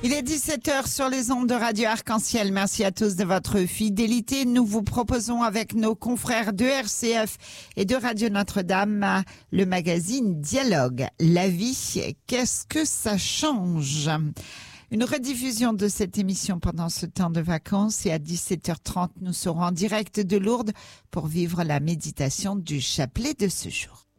Il est 17h sur les ondes de Radio Arc-en-Ciel. Merci à tous de votre fidélité. Nous vous proposons avec nos confrères de RCF et de Radio Notre-Dame le magazine Dialogue. La vie, qu'est-ce que ça change ? Une rediffusion de cette émission pendant ce temps de vacances et à 17h30, nous serons en direct de Lourdes pour vivre la méditation du chapelet de ce jour.